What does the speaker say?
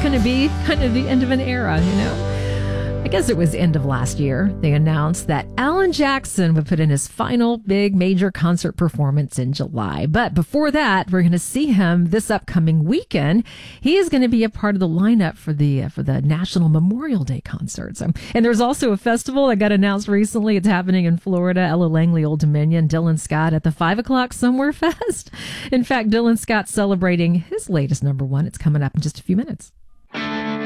going to be kind of the end of an era, you know? I guess it was end of last year. They announced that Alan Jackson would put in his final big major concert performance in July. But before that, we're going to see him this upcoming weekend. He is going to be a part of the lineup for the National Memorial Day concerts. And there's also a festival that got announced recently. It's happening in Florida, Ella Langley, Old Dominion, Dylan Scott at the 5 o'clock Somewhere Fest. In fact, Dylan Scott's celebrating his latest #1. It's coming up in just a few minutes.